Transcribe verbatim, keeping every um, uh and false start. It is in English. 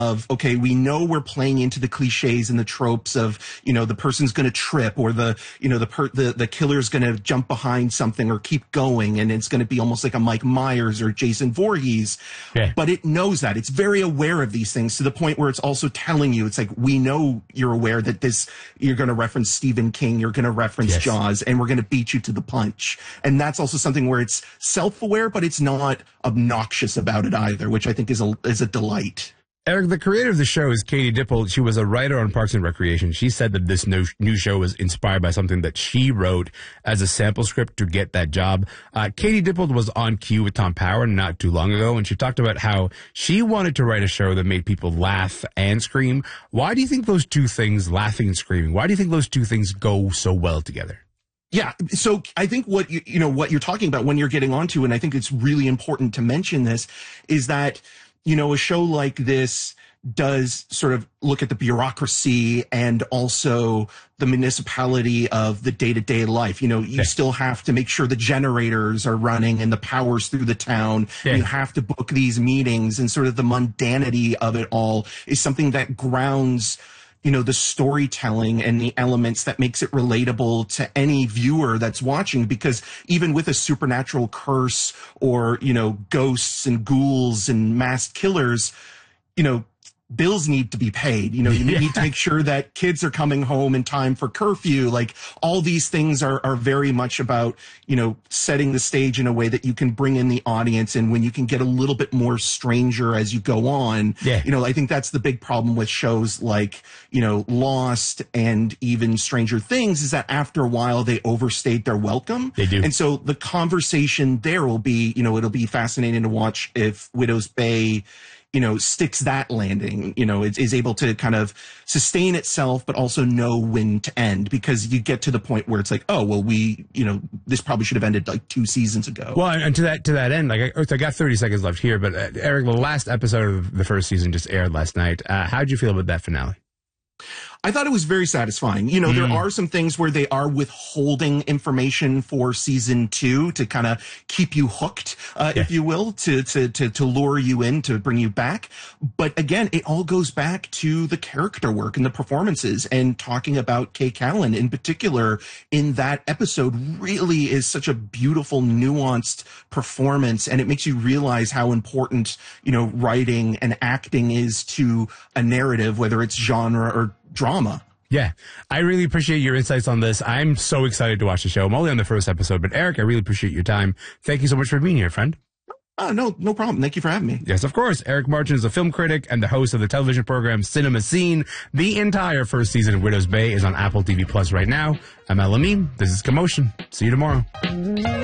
of, okay, we know we're playing into the cliches and the tropes of, you know, the person's going to trip, or the, you know, the per, the, the killer's going to jump behind something or keep going, and it's going to be almost like a Mike Myers or Jason Voorhees. Yeah. But it knows that. It's very aware of these things, to the point where it's also telling you, it's like, we know you're aware that this, you're going to reference Stephen King, you're going to reference Yes. Jaws, and we're going to beat you to the punch. And that's also something where it's self-aware, but it's not obnoxious about it either, which I think is a, is a delight. Eric, the creator of the show is Katie Dippold. She was a writer on Parks and Recreation. She said that this new, new show was inspired by something that she wrote as a sample script to get that job. Uh, Katie Dippold was on Q with Tom Power not too long ago, and she talked about how she wanted to write a show that made people laugh and scream. Why do you think those two things, laughing and screaming, why do you think those two things go so well together? Yeah. So I think what you, you know, what you're talking about when you're getting onto, and I think it's really important to mention this, is that, you know, a show like this does sort of look at the bureaucracy and also the municipality of the day-to-day life. You know, you yeah. still have to make sure the generators are running and the power's through the town. Yeah. You have to book these meetings, and sort of the mundanity of it all is something that grounds, you know, the storytelling and the elements that makes it relatable to any viewer that's watching. Because even with a supernatural curse, or, you know, ghosts and ghouls and masked killers, you know, bills need to be paid. You know, you yeah. need to make sure that kids are coming home in time for curfew. Like, all these things are, are very much about, you know, setting the stage in a way that you can bring in the audience. And when you can get a little bit more stranger as you go on, yeah. you know, I think that's the big problem with shows like, you know, Lost and even Stranger Things, is that after a while they overstayed their welcome. They do. And so the conversation there will be, you know, it'll be fascinating to watch if Widow's Bay, you know, sticks that landing, you know, is, is able to kind of sustain itself, but also know when to end, because you get to the point where it's like, oh, well, we, you know, this probably should have ended like two seasons ago. Well, and to that to that end, like, I, I got thirty seconds left here, but uh, Eric, the last episode of the first season just aired last night. Uh, how'd you feel about that finale? I thought it was very satisfying. You know, Mm. there are some things where they are withholding information for season two to kind of keep you hooked, uh, Yeah. if you will, to, to, to, to lure you in, to bring you back. But again, it all goes back to the character work and the performances, and talking about Kay Callan in particular in that episode really is such a beautiful, nuanced performance. And it makes you realize how important, you know, writing and acting is to a narrative, whether it's genre or drama. Yeah, I really appreciate your insights on this. I'm so excited to watch the show. I'm only on the first episode, but Eric, I really appreciate your time. Thank you so much for being here, friend. Uh, no, no problem. Thank you for having me. Yes, of course. Eric Martin is a film critic and the host of the television program Cinema Scene. The entire first season of Widow's Bay is on Apple T V Plus right now. I'm Al Amin. This is Commotion. See you tomorrow.